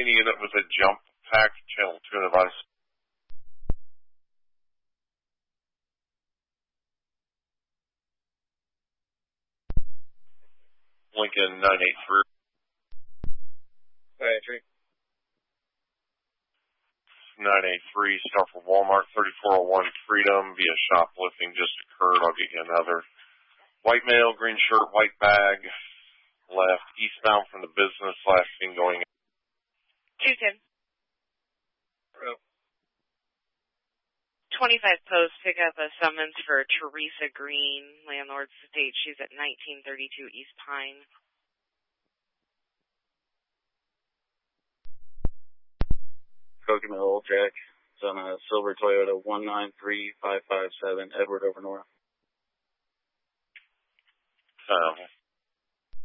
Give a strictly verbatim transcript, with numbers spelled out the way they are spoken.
any unit with a jump pack, channel two device. Lincoln nine eight three. nine eight three. nine eight three, start for Walmart, thirty-four oh one Freedom via shoplifting just occurred. I'll get you another. White male, green shirt, white bag, left, eastbound from the business, last thing going. two ten. Oh. twenty-five post, pick up a summons for Teresa Green, landlord's estate. She's at nineteen thirty-two East Pine. Coconut Old Jack. It's on a silver Toyota one nine three five five seven, Edward over North. Um,